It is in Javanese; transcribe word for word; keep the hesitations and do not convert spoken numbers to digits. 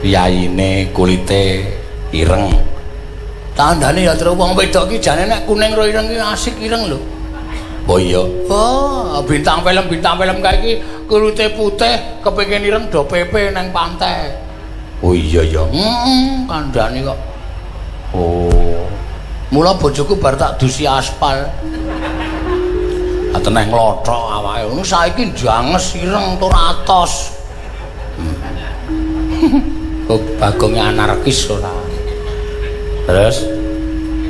yaine kulite ireng. Tandane ya terus wong wedok ki jane nek kuning ro ireng ki asik ireng lho. Oh iya. Oh, bintang film bintang film kae iki kulite putih kepengin ireng do pepe nang pantai. Oh iya ya. Heeh, kandhane kok. Oh. Mula bojoku bar tak dusi aspal. Ateneh nglothok awake ngono saiki janges ireng tur atos. Hmm. Kok bagonge anarkis ora. Terus